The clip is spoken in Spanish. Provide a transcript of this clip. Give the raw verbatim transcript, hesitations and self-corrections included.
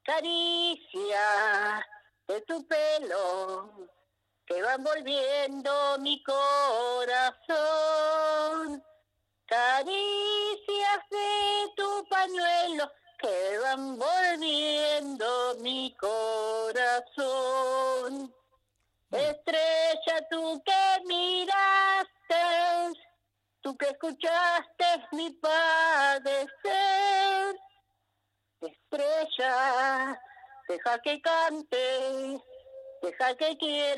caricias de tu pelo que van volviendo mi corazón, caricias de tu pañuelo que van volviendo mi corazón. Estrella, tú que miraste, tú que escuchaste mi padecer. Estrella, deja que cante, deja que quiera.